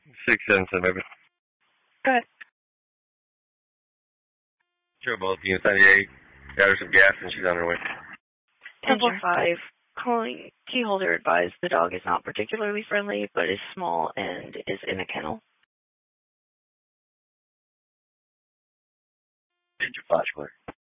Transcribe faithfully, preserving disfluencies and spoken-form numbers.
Six seven seven, baby. Go ahead. Sure, both units ninety-eight. Got her some gas and she's on her way. Temple five, calling key holder advised the dog is not particularly friendly, but is small and is in a kennel. Danger flash clear.